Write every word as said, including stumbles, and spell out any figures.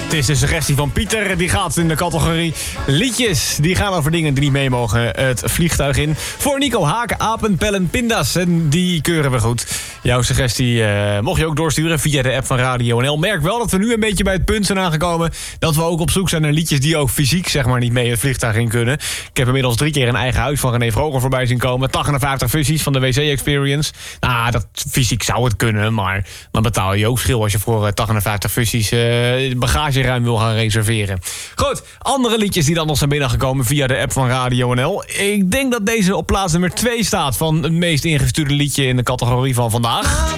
Het is de suggestie van Pieter. Die gaat in de categorie liedjes. Die gaan over dingen die niet mee mogen het vliegtuig in. Voor Nico Haken, apen, pellen, pinda's. En die keuren we goed. Jouw suggestie uh, mocht je ook doorsturen via de app van Radio N L. Merk wel dat we nu een beetje bij het punt zijn aangekomen dat we ook op zoek zijn naar liedjes die ook fysiek zeg maar niet mee het vliegtuig in kunnen. Ik heb inmiddels drie keer een eigen huis van René Vroger voorbij zien komen. tachtenvijftig fusies van de W C Experience. Nou, dat fysiek zou het kunnen, maar dan betaal je ook schil als je voor tachtenvijftig fusies uh, bagageruim wil gaan reserveren. Goed, andere liedjes die dan nog zijn binnengekomen via de app van Radio N L. Ik denk dat deze op plaats nummer twee staat van het meest ingestuurde liedje in de categorie van vandaag.